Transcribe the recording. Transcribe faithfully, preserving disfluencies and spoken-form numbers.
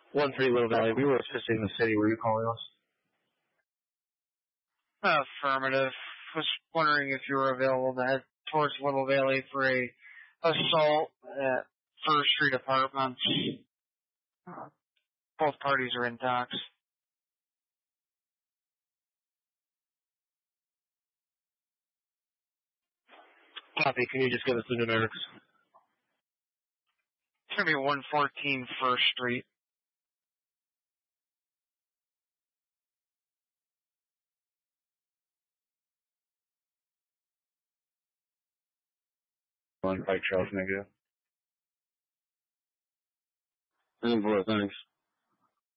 One three Little Valley. We were assisting the city. Were you calling us? Affirmative. Was wondering if you were available to head towards Little Valley for a assault at First Street Apartments. Uh, both parties are in talks. Copy. Can you just give us the numerics? It's going to be one fourteen First Street. On Pike Trails, negative. And for thanks.